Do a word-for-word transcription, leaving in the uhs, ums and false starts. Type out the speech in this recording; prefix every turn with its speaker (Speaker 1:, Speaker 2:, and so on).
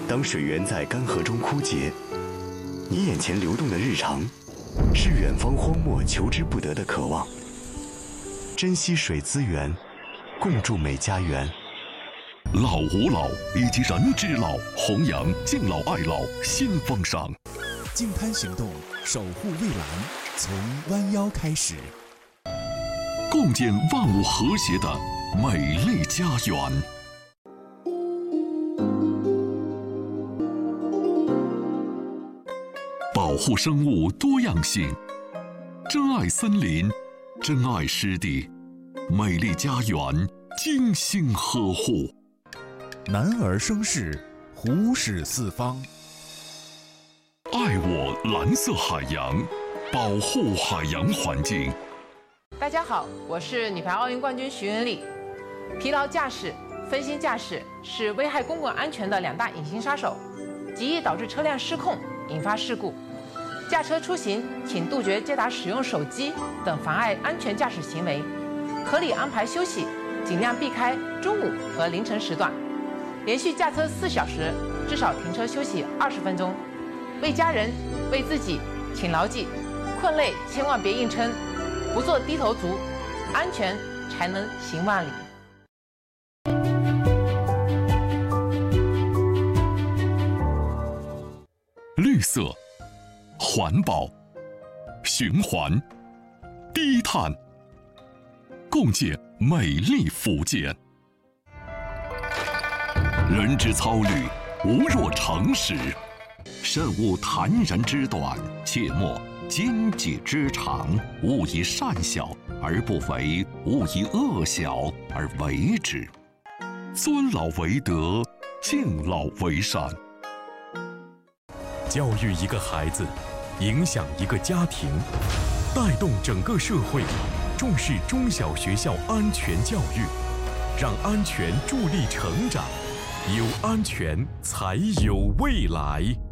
Speaker 1: 当水源在干涸中枯竭，你眼前流动的日常，是远方荒漠求之不得的渴望。珍惜水资源，共筑美家园。
Speaker 2: 老吾老以及人之老，弘扬敬老爱老新风尚。
Speaker 3: 净滩行动，守护蔚蓝，从弯腰开始，
Speaker 2: 共建万物和谐的美丽家园。保护生物多样性，珍爱森林，珍爱湿地，美丽家园精心呵护。
Speaker 3: 男儿生事，虎视四方。
Speaker 2: 爱我蓝色海洋，保护海洋环境。
Speaker 4: 大家好，我是女排奥运冠军徐文丽。疲劳驾驶、分心驾驶是危害公共安全的两大隐形杀手，极易导致车辆失控，引发事故。驾车出行，请杜绝接打使用手机等妨碍安全驾驶行为，合理安排休息，尽量避开中午和凌晨时段。连续驾车四小时，至少停车休息二十分钟。为家人，为自己，请牢记：困累千万别硬撑，不做低头族，安全才能行万里。
Speaker 2: 绿色、环保、循环、低碳，共建美丽福建。人之操虑，无若诚实。慎勿谈人之短，切莫奸计之长。勿以善小而不为，勿以恶小而为之。尊老为德，敬老为善。
Speaker 5: 教育一个孩子，影响一个家庭，带动整个社会，重视中小学校安全教育，让安全助力成长，有安全才有未来。